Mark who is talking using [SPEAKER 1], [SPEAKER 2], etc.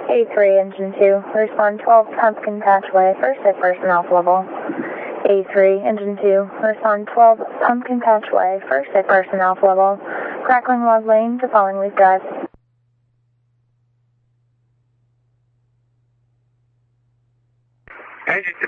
[SPEAKER 1] A3, Engine 2, respond 12 Pumpkin Patchway, first at personnel level. A3, Engine 2, respond 12 Pumpkin Patchway, first at personnel level. Crackling log lane to Falling Leaf Drive.
[SPEAKER 2] Engine